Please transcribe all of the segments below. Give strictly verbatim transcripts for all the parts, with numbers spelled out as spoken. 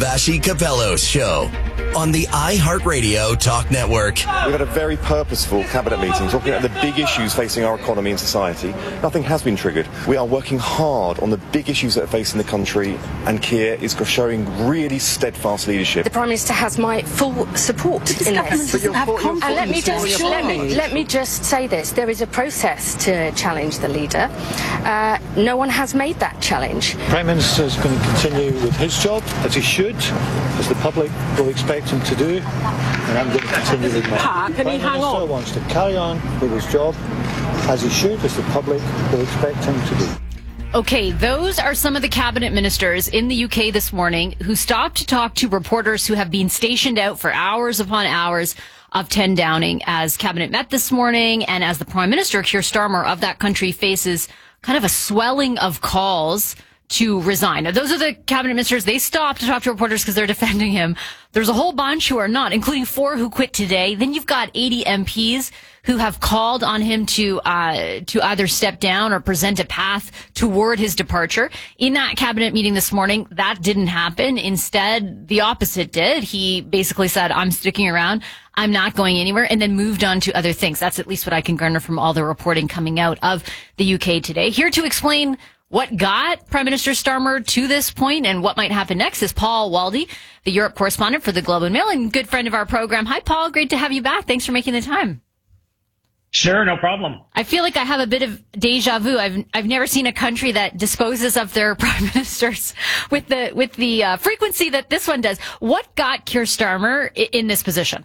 Vassy Capello's show on the iHeartRadio Talk Network. We've had a very purposeful cabinet meeting talking about the big issues facing our economy and society. Nothing has been triggered. We are working hard on the big issues that are facing the country, and Keir is showing really steadfast leadership. The Prime Minister has my full support this in this. Doesn't have and let me just let me let me just say this: there is a process to challenge the leader. Uh, no one has made that challenge. Prime Minister is going to continue with his job as he should, as the public will expect him to do, and I'm going to continue with mine. Can Prime he hang Minister on? wants to carry on with his job as he should, as the public will expect him to do. Okay, those are some of the cabinet ministers in the U K this morning who stopped to talk to reporters who have been stationed out for hours upon hours of ten Downing as cabinet met this morning, and as the Prime Minister, Keir Starmer, of that country faces kind of a swelling of calls to resign. Now, those are the cabinet ministers. They stopped to talk to reporters because they're defending him. There's a whole bunch who are not, including four who quit today. Then you've got eighty M Ps who have called on him to uh to either step down or present a path toward his departure. In that cabinet meeting this morning, that didn't happen. Instead, the opposite did. He basically said, I'm sticking around. I'm not going anywhere, and then moved on to other things. That's at least what I can garner from all the reporting coming out of the U K today. Here to explain what got Prime Minister Starmer to this point and what might happen next is Paul Waldie, the Europe correspondent for the Globe and Mail and good friend of our program. Hi, Paul. Great to have you back. Thanks for making the time. Sure, no problem. I feel like I have a bit of deja vu. I've I've never seen a country that disposes of their prime ministers with the with the uh, frequency that this one does. What got Keir Starmer i- in this position?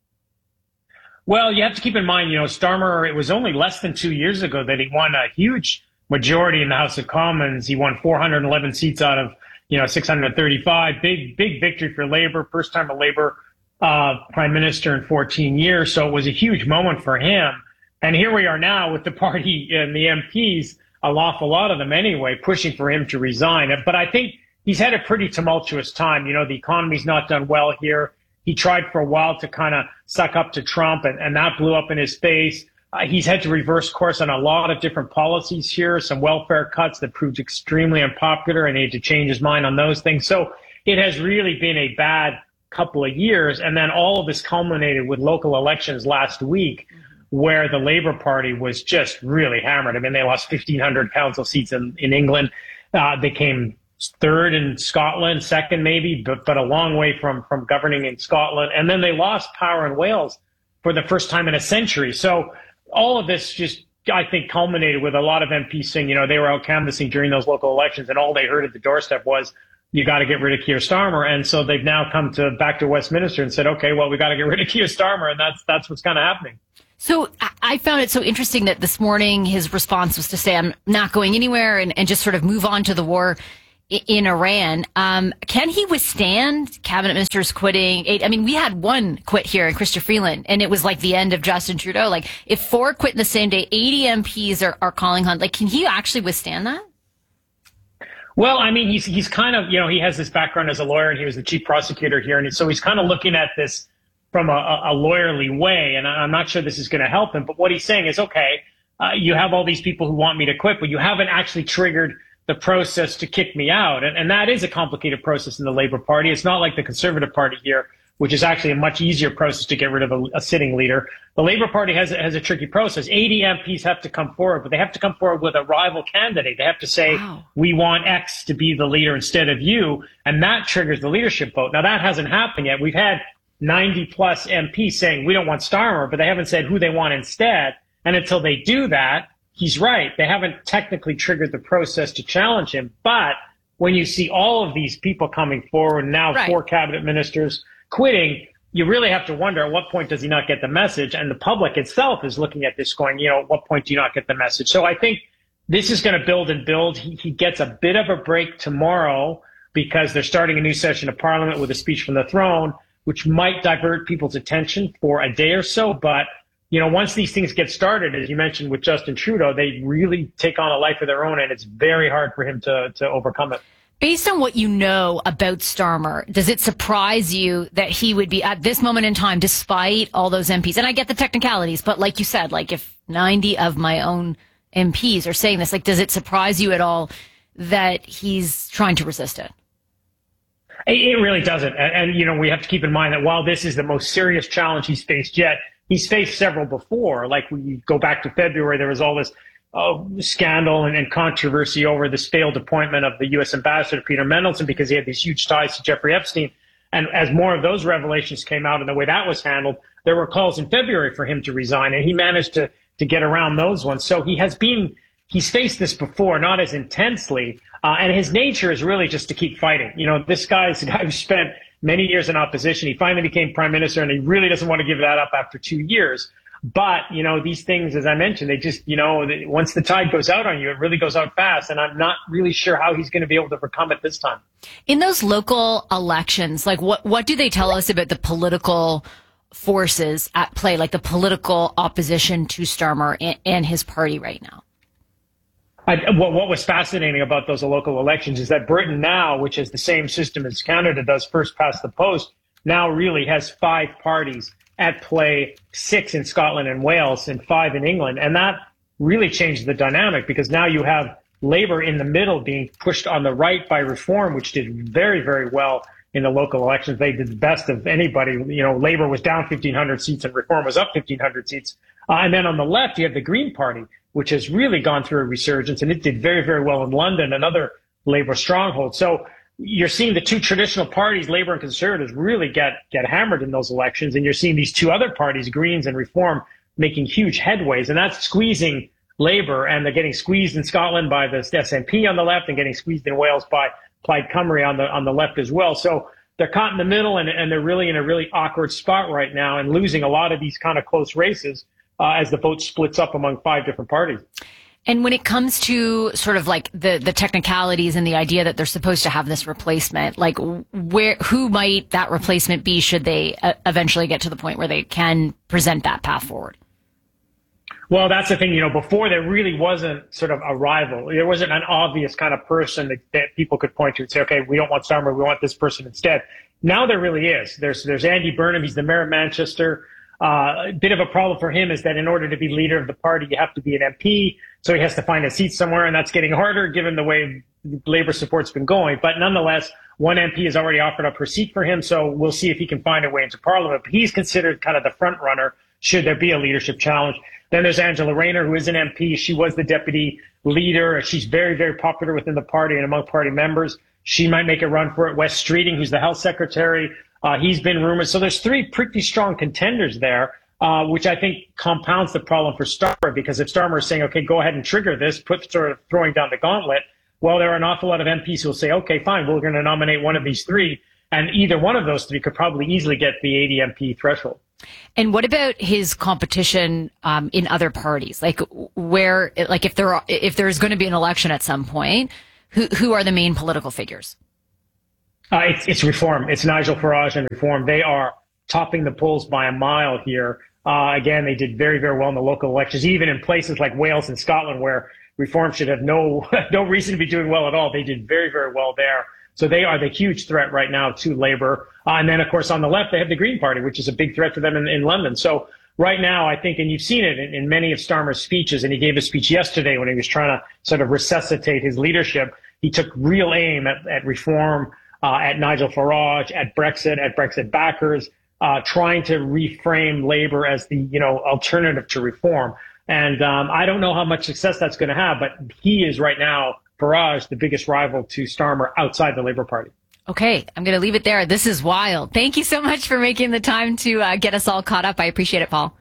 Well, you have to keep in mind, you know, Starmer, it was only less than two years ago that he won a huge majority in the House of Commons. He won four hundred eleven seats out of, you know, six hundred thirty-five. Big, big victory for Labour. First time a Labour uh, prime minister in fourteen years. So it was a huge moment for him. And here we are now with the party and the M Ps, an awful lot of them anyway, pushing for him to resign. But I think he's had a pretty tumultuous time. You know, the economy's not done well here. He tried for a while to kind of suck up to Trump, and, and that blew up in his face. Uh, he's had to reverse course on a lot of different policies here, some welfare cuts that proved extremely unpopular, and he had to change his mind on those things. So it has really been a bad couple of years. And then all of this culminated with local elections last week, where the Labour Party was just really hammered. I mean, they lost fifteen hundred council seats in, in England. Uh, they came third in Scotland, second maybe, but, but a long way from, from governing in Scotland. And then they lost power in Wales for the first time in a century. So all of this just, I think, culminated with a lot of M Ps saying, you know, they were out canvassing during those local elections, and all they heard at the doorstep was, you got to get rid of Keir Starmer. And so they've now come to back to Westminster and said, okay, well, we got to get rid of Keir Starmer. And that's, that's what's kind of happening. So I found it so interesting that this morning his response was to say, I'm not going anywhere, and, and just sort of move on to the war in Iran. Um, can he withstand cabinet ministers quitting? I mean, we had one quit here, Chrystia Freeland, and it was like the end of Justin Trudeau. Like, if four quit in the same day, eighty M Ps are, are calling on, like, can he actually withstand that? Well, I mean, he's he's kind of, you know, he has this background as a lawyer, and he was the chief prosecutor here. And so he's kind of looking at this from a, a lawyerly way. And I'm not sure this is going to help him. But what he's saying is, okay, uh, you have all these people who want me to quit, but you haven't actually triggered the process to kick me out. And, and that is a complicated process in the Labour Party. It's not like the Conservative Party here, which is actually a much easier process to get rid of a, a sitting leader. The Labour Party has, has a tricky process. eighty M Ps have to come forward, but they have to come forward with a rival candidate. They have to say, wow, we want X to be the leader instead of you. And that triggers the leadership vote. Now, that hasn't happened yet. We've had ninety plus M Ps saying we don't want Starmer, but they haven't said who they want instead. And until they do that, he's right. They haven't technically triggered the process to challenge him. But when you see all of these people coming forward, now right, four cabinet ministers quitting, you really have to wonder, at what point does he not get the message? And the public itself is looking at this going, you know, at what point do you not get the message? So I think this is going to build and build. He, he gets a bit of a break tomorrow because they're starting a new session of Parliament with a speech from the throne, which might divert people's attention for a day or so. But, you know, once these things get started, as you mentioned with Justin Trudeau, they really take on a life of their own, and it's very hard for him to, to overcome it. Based on what you know about Starmer, does it surprise you that he would be at this moment in time, despite all those M Ps? And I get the technicalities, but like you said, like if ninety of my own M Ps are saying this, like, does it surprise you at all that he's trying to resist it? It really doesn't. And, and, you know, we have to keep in mind that while this is the most serious challenge he's faced yet, he's faced several before. Like, we go back to February, there was all this uh, scandal and, and controversy over this failed appointment of the U S ambassador, Peter Mendelsohn, because he had these huge ties to Jeffrey Epstein. And as more of those revelations came out and the way that was handled, there were calls in February for him to resign, and he managed to, to get around those ones. So he has been, he's faced this before, not as intensely. Uh, and his nature is really just to keep fighting. You know, this guy's a guy who spent many years in opposition. He finally became prime minister, and he really doesn't want to give that up after two years. But, you know, these things, as I mentioned, they just, you know, once the tide goes out on you, it really goes out fast. And I'm not really sure how he's going to be able to overcome it this time. In those local elections, like, what, what do they tell us about the political forces at play, like the political opposition to Starmer and, and his party right now? I, what, what was fascinating about those local elections is that Britain now, which is the same system as Canada does, first past the post, now really has five parties at play, six in Scotland and Wales and five in England. And that really changed the dynamic, because now you have Labour in the middle being pushed on the right by Reform, which did very, very well in the local elections. They did the best of anybody. You know, Labour was down fifteen hundred seats and Reform was up fifteen hundred seats. Uh, and then on the left, you have the Green Party, which has really gone through a resurgence, and it did very, very well in London, another Labour stronghold. So you're seeing the two traditional parties, Labour and Conservatives, really get, get hammered in those elections. And you're seeing these two other parties, Greens and Reform, making huge headways. And that's squeezing Labour, and they're getting squeezed in Scotland by the S N P on the left and getting squeezed in Wales by Plaid Cymru on the on the left as well. So they're caught in the middle, and, and they're really in a really awkward spot right now, and losing a lot of these kind of close races uh, as the vote splits up among five different parties. And when it comes to sort of like the, the technicalities and the idea that they're supposed to have this replacement, like where, who might that replacement be should they uh, eventually get to the point where they can present that path forward? Well, that's the thing, you know, before there really wasn't sort of a rival. There wasn't an obvious kind of person that, that people could point to and say, okay, we don't want Starmer, we want this person instead. Now there really is. There's, there's Andy Burnham, he's the mayor of Manchester. Uh, a bit of a problem for him is that in order to be leader of the party, you have to be an M P. So he has to find a seat somewhere, and that's getting harder given the way Labour support's been going. But nonetheless, one M P has already offered up her seat for him, so we'll see if he can find a way into Parliament. But he's considered kind of the front runner should there be a leadership challenge. Then there's Angela Rayner, who is an M P. She was the deputy leader. She's very, very popular within the party and among party members. She might make a run for it. Wes Streeting, who's the health secretary, uh, he's been rumored. So there's three pretty strong contenders there, uh, which I think compounds the problem for Starmer, because if Starmer is saying, okay, go ahead and trigger this, put sort of throwing down the gauntlet, well, there are an awful lot of M Ps who will say, okay, fine, we're going to nominate one of these three. And either one of those three could probably easily get the eighty M P threshold. And what about his competition um, in other parties? Like where, like if there are, if there is going to be an election at some point, who who are the main political figures? Uh, it's, it's Reform. It's Nigel Farage and Reform. They are topping the polls by a mile here. Uh, again, they did very, very well in the local elections, even in places like Wales and Scotland, where Reform should have no no reason to be doing well at all. They did very, very well there. So they are the huge threat right now to Labour. Uh, and then, of course, on the left, they have the Green Party, which is a big threat to them in, in London. So right now, I think, and you've seen it in, in many of Starmer's speeches, and he gave a speech yesterday when he was trying to sort of resuscitate his leadership. He took real aim at, at Reform, uh, at Nigel Farage, at Brexit, at Brexit backers, uh, trying to reframe Labour as the, you know, alternative to Reform. And um, I don't know how much success that's going to have, but he is right now, Farage, the biggest rival to Starmer outside the Labour Party. Okay, I'm going to leave it there. This is wild. Thank you so much for making the time to uh, get us all caught up. I appreciate it, Paul.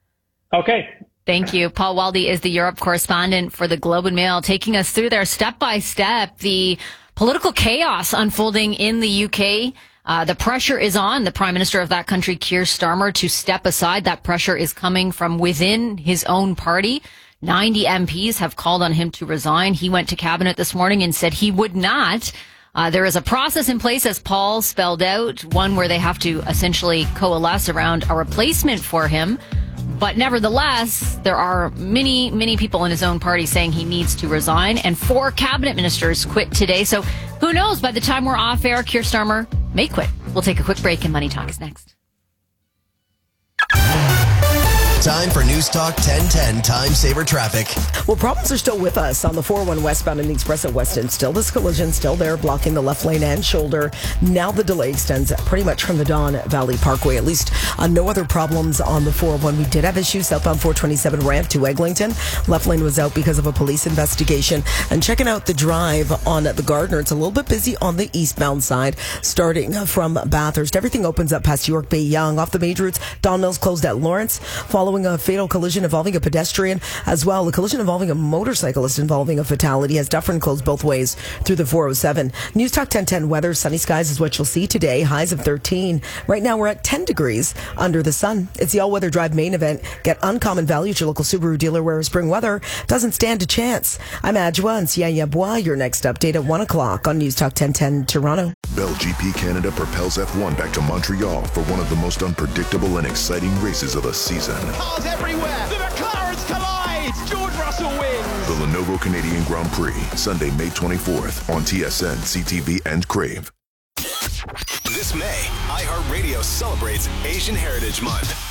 Okay. Thank you. Paul Waldie is the Europe correspondent for the Globe and Mail, taking us through there step by step, the political chaos unfolding in the U K. Uh, the pressure is on the Prime Minister of that country, Keir Starmer, to step aside. That pressure is coming from within his own party. ninety M Ps have called on him to resign. He went to cabinet this morning and said he would not. Uh, there is a process in place, as Paul spelled out, one where they have to essentially coalesce around a replacement for him. But nevertheless, there are many, many people in his own party saying he needs to resign, and four cabinet ministers quit today. So who knows, by the time we're off air, Keir Starmer may quit. We'll take a quick break, and Money Talk is next. Time for News Talk ten ten Time Saver Traffic. Well, problems are still with us on the four oh one westbound and the Express at Weston. Still this collision, still there, blocking the left lane and shoulder. Now the delay extends pretty much from the Don Valley Parkway. At least uh, no other problems on the four oh one. We did have issues southbound four twenty-seven ramp to Eglinton. Left lane was out because of a police investigation. And checking out the drive on the Gardner, it's a little bit busy on the eastbound side, starting from Bathurst. Everything opens up past York Bay Young. Off the major routes, Don Mills closed at Lawrence, following a fatal collision involving a pedestrian as well. A collision involving a motorcyclist involving a fatality as Dufferin closed both ways through the four oh seven. News Talk ten ten weather. Sunny skies is what you'll see today. Highs of thirteen. Right now we're at ten degrees under the sun. It's the all-weather drive main event. Get uncommon value at your local Subaru dealer where spring weather doesn't stand a chance. I'm Adjoa and Sianya Bois. Your next update at one o'clock on News Talk ten ten Toronto. Bell G P Canada propels F one back to Montreal for one of the most unpredictable and exciting races of the season. Cars everywhere. The McLarens collide. George Russell wins. The Lenovo Canadian Grand Prix, Sunday, May twenty-fourth on T S N, C T V, and Crave. This May, iHeartRadio celebrates Asian Heritage Month.